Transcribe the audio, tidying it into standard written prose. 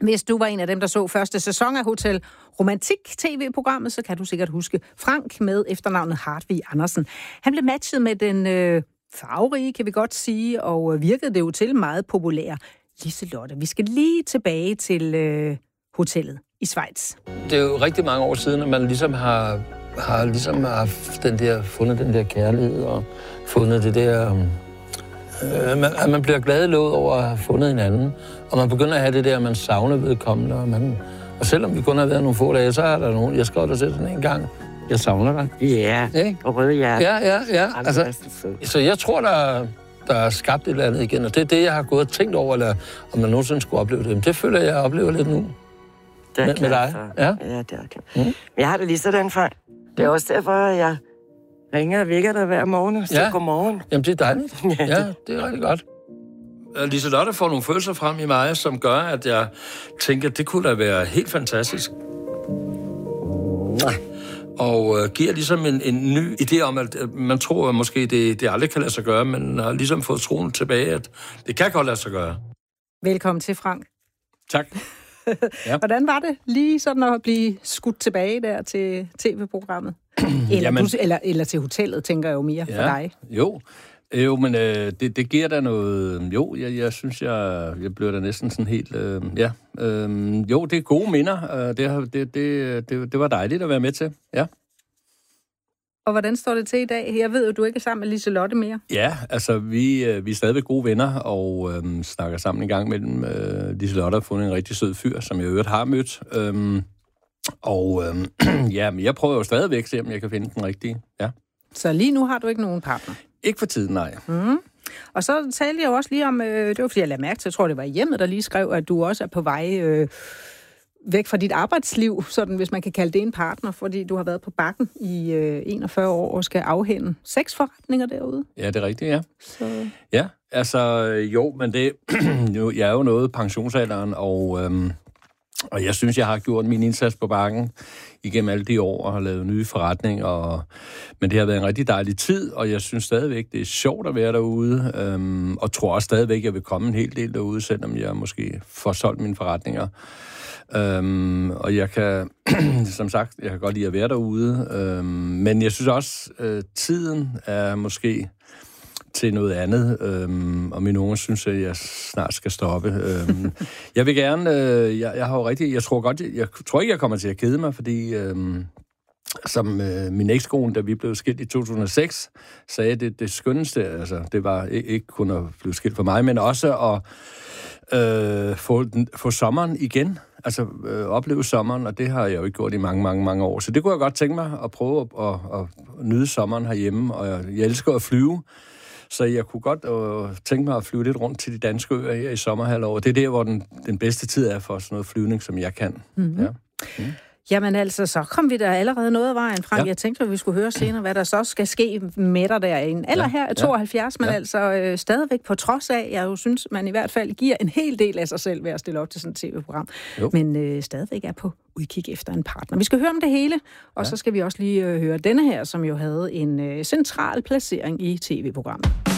Hvis du var en af dem, der så første sæson af Hotel Romantik TV-programmet, så kan du sikkert huske Frank med efternavnet Hartvig Andersen. Han blev matchet med den farverige, kan vi godt sige, og virkede det jo til meget populær Liselotte. Vi skal lige tilbage til hotellet i Schweiz. Det er jo rigtig mange år siden, at man ligesom har haft fundet den der kærlighed og fundet det der... at man bliver glad i låget over at have fundet hinanden, og man begynder at have det der, man savner vedkommende, og selvom vi kun har været nogle få dage, så er der nogen, jeg skrev dig til sådan en gang, jeg savner dig. Ja, og røde hjerte. Ja. Altså, så jeg tror, der er skabt et eller andet igen, og det er det, jeg har gået og tænkt over, eller om man nogensinde skulle opleve det. Men det føler jeg oplever lidt nu. Det er med dig. Ja, det er klart. Men jeg har det lige sådan for. Det er også derfor, at jeg ringer og vækker dig hver morgen og siger godmorgen. Jamen, det er dejligt. Ja, det er rigtig godt. Liselotte får nogle følelser frem i mig, som gør, at jeg tænker, at det kunne da være helt fantastisk. Og giver ligesom en ny idé om, at man tror, at måske det aldrig kan lade sig gøre, men har ligesom fået troen tilbage, at det kan godt lade sig gøre. Velkommen til, Frank. Tak. Ja. Hvordan var det lige sådan at blive skudt tilbage der til tv-programmet? Eller til hotellet, tænker jeg jo mere for dig. Jo, men det giver da noget... Jo, jeg synes, jeg blev da næsten sådan helt... Jo, det er gode minder. Det var dejligt at være med til, ja. Og hvordan står det til i dag? Jeg ved jo, du ikke er sammen med Liselotte mere. Ja, altså, vi er stadigvæk gode venner, og snakker sammen en gang mellem. Liselotte har fundet en rigtig sød fyr, som jeg i øvrigt har mødt. Men jeg prøver jo stadigvæk at se, om jeg kan finde den rigtige, ja. Så lige nu har du ikke nogen partner? Ikke for tiden, nej. Og så talte jeg jo også lige om, det var fordi jeg lagde mærke til, jeg tror det var hjemmet, der lige skrev, at du også er på vej væk fra dit arbejdsliv, sådan hvis man kan kalde det en partner, fordi du har været på Bakken i 41 år og skal afhænde 6 forretninger derude. Ja, det er rigtigt, ja. Så... Ja, altså jo, men det jeg er jo nået pensionsalderen, og jeg synes, jeg har gjort min indsats på Bakken igennem alle de år og har lavet nye forretninger. Men det har været en rigtig dejlig tid, og jeg synes stadigvæk, det er sjovt at være derude. Og tror også stadigvæk, jeg vil komme en hel del derude, selvom jeg måske får solgt mine forretninger. Og jeg kan, som sagt, jeg kan godt lide at være derude. Men jeg synes også, tiden er måske til noget andet, og mine unger synes, at jeg snart skal stoppe. Jeg vil gerne, jeg har jo rigtig, jeg tror ikke, jeg kommer til at kede mig, fordi som min ekskone, da vi blev skilt i 2006, sagde det skønneste, altså det var ikke kun at blive skilt for mig, men også at få sommeren igen, altså opleve sommeren, og det har jeg jo ikke gjort i mange år. Så det kunne jeg godt tænke mig at prøve at nyde sommeren herhjemme, og jeg elsker at flyve. Så jeg kunne godt tænke mig at flyve lidt rundt til de danske øer her i sommerhalvåret. Det er der, hvor den bedste tid er for sådan noget flyvning, som jeg kan. Mm-hmm. Ja. Jamen altså, så kom vi der allerede noget af vejen, Frank. Ja. Jeg tænkte, at vi skulle høre senere, hvad der så skal ske med dig der. En alder her er 72, men altså stadigvæk på trods af, jeg jo synes, man i hvert fald giver en hel del af sig selv ved at stille op til sådan et tv-program. Men stadigvæk er på udkig efter en partner. Vi skal høre om det hele, og så skal vi også lige høre denne her, som jo havde en central placering i tv-programmet.